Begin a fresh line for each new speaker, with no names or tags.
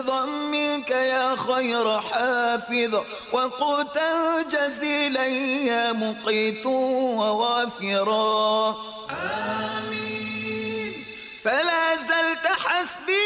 منك يا خير حافظ، وقوتا جزيلا يا مقيت ووافرا. آمين. فلا زلت حسبي